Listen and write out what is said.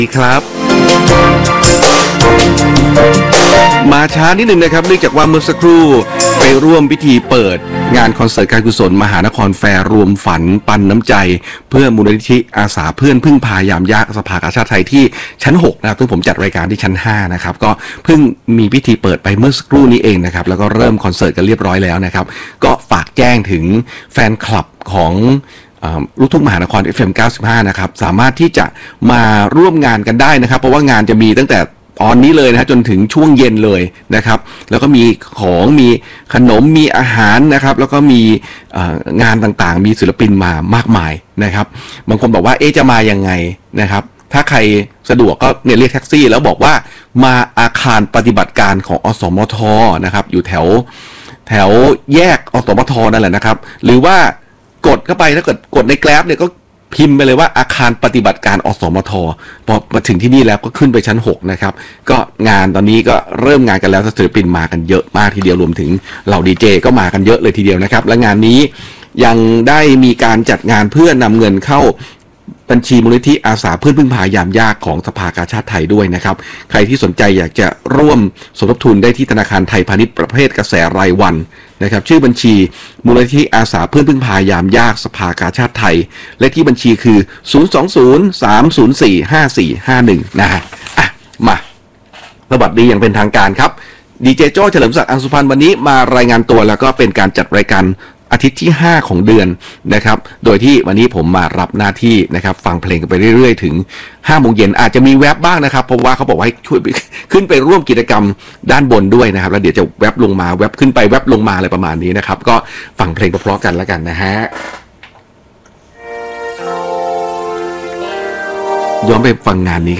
ครับมาช้านิดหนึ่งนะครับเนื่องจากว่าเมื่อสักครู่ไปร่วมพิธีเปิดงานคอนเสิร์ตการกุศลมหานครแฟร์รวมฝันปันน้ำใจเพื่อมูลนิธิอาสาเพื่อนพึ่งพายามยากสภากาชาดไทยที่ชั้น6นะครับซึ่งผมจัดรายการที่ชั้น5นะครับก็เพิ่งมีพิธีเปิดไปเมื่อสักครู่นี้เองนะครับแล้วก็เริ่มคอนเสิร์ตกันเรียบร้อยแล้วนะครับก็ฝากแจ้งถึงแฟนคลับของลูกทุ่งมหานคร FM 95นะครับสามารถที่จะมาร่วมงานกันได้นะครับเพราะว่างานจะมีตั้งแต่ตอนนี้เลยนะจนถึงช่วงเย็นเลยนะครับแล้วก็มีของมีขนมมีอาหารนะครับแล้วก็มีงานต่างๆมีศิลปินมามากมายนะครับบางคนบอกว่าจะมายังไงนะครับถ้าใครสะดวกก็เนี่ยเรียกแท็กซี่แล้วบอกว่ามาอาคารปฏิบัติการของอสมทนะครับอยู่แถวแยกอสมทนั่นแหละนะครับหรือว่ากดเข้าไปถ้าเกิดกดใน Grab เนี่ยก็พิมพ์ไปเลยว่าอาคารปฏิบัติการอสมทพอมาถึงที่นี่แล้วก็ขึ้นไปชั้น6นะครับก็งานตอนนี้ก็เริ่มงานกันแล้วศิลปินมากันเยอะมากทีเดียวรวมถึงเหล่าดีเจก็มากันเยอะเลยทีเดียวนะครับและงานนี้ยังได้มีการจัดงานเพื่อนำเงินเข้าบัญชีมูลนิธิอาสาเพื่อนพึ่งพายามยากของสภากาชาดไทยด้วยนะครับใครที่สนใจอยากจะร่วมสมทบทุนได้ที่ธนาคารไทยพาณิชย์ประเภทกระแสรายวันนะครับชื่อบัญชีมูลนิธิอาสาเพื่อนพึ่งพายามยากสภากาชาดไทยเลขที่บัญชีคือ020-304-5451นะฮะมาสวัสดีอย่างเป็นทางการครับดีเจโจ้เฉลิมศักดิ์อังสุพรรณวันนี้มารายงานตัวแล้วก็เป็นการจัดรายการอาทิตย์ที่5ของเดือนนะครับโดยที่วันนี้ผมมารับหน้าที่นะครับฟังเพลงกันไปเรื่อยๆถึง5 โมงเย็นอาจจะมีแวบบ้างนะครับเพราะว่าเขาบอกว่าให้ช่วยขึ้นไปร่วมกิจกรรมด้านบนด้วยนะครับแล้วเดี๋ยวจะแวบลงมาแวบขึ้นไปแวบลงมาอะไรประมาณนี้นะครับก็ฟังเพลงเพราะๆกันแล้วกันนะฮะย้อนไปฟังงานนี้